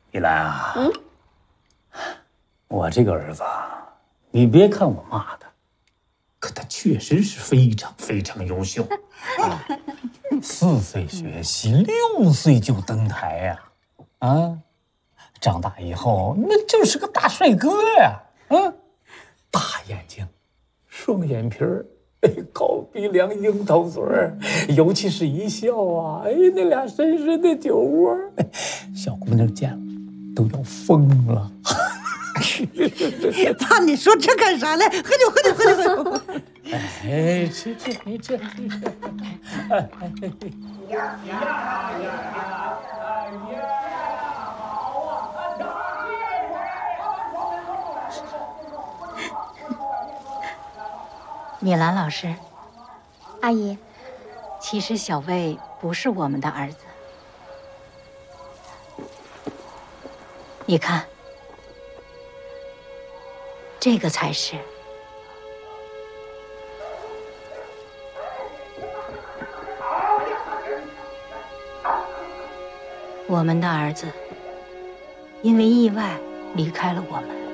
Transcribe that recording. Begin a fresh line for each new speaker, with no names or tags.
依兰啊，我这个儿子啊，你别看我骂他，可他确实是非常非常优秀啊。4岁学习，6岁就登台呀，长大以后那就是个大帅哥呀，大眼睛，双眼皮儿。高鼻梁、樱桃嘴儿，尤其是一笑啊，那俩深深的酒窝，小姑娘见了都要疯了。
爸，你说这干啥呢？喝酒，喝酒，喝酒，喝酒。
哎，吃，你吃。
米兰老师，
阿姨，
其实小魏不是我们的儿子。你看，这个才是。我们的儿子因为意外离开了我们。